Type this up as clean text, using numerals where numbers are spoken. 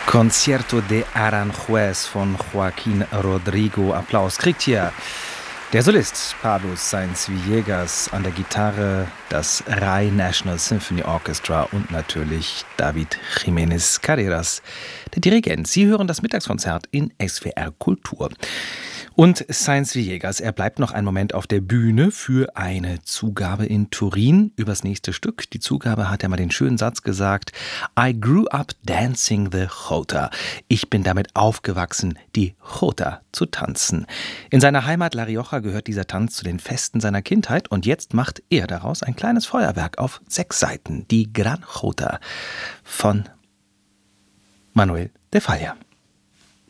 Concierto de Aranjuez von Joaquín Rodrigo. Applaus kriegt hier der Solist Pablo Sáenz Villegas an der Gitarre, das RAI National Symphony Orchestra und natürlich David Jiménez Carreras, der Dirigent. Sie hören das Mittagskonzert in SWR Kultur. Und Sáenz Villegas, er bleibt noch einen Moment auf der Bühne für eine Zugabe in Turin übers nächste Stück. Die Zugabe hat er mal den schönen Satz gesagt: I grew up dancing the Jota. Ich bin damit aufgewachsen, die Jota zu tanzen. In seiner Heimat La Rioja gehört dieser Tanz zu den Festen seiner Kindheit und jetzt macht er daraus ein kleines Feuerwerk auf 6 Seiten. Die Gran Jota von Manuel de Falla.